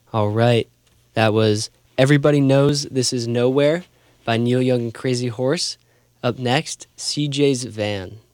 All right. That was Everybody Knows This Is Nowhere by Neil Young and Crazy Horse. Up next, CJ's Van.